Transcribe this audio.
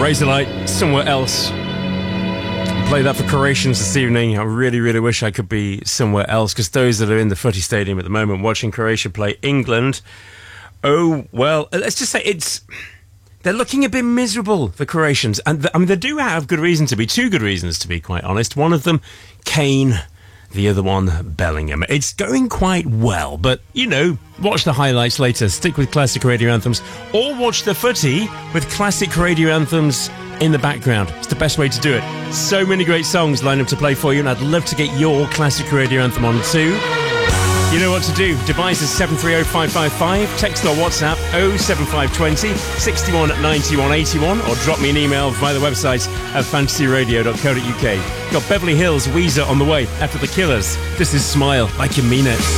Razorlight, Somewhere Else. Play that for Croatians this evening. I really, really wish I could be somewhere else, because those that are in the footy stadium at the moment watching Croatia play England, oh, well, let's just say they're looking a bit miserable, the Croatians. And they do have good reason to be, two good reasons to be quite honest. One of them, Kane. The other one, Bellingham. It's going quite well, but, watch the highlights later. Stick with classic radio anthems, or watch the footy with classic radio anthems in the background. It's the best way to do it. So many great songs lined up to play for you, and I'd love to get your classic radio anthem on too. You know what to do. Devices 730555, text or WhatsApp 07520 61 91 81, or drop me an email via the website at fantasyradio.co.uk. Got Beverly Hills, Weezer on the way after The Killers. This is Smile Like You Mean It.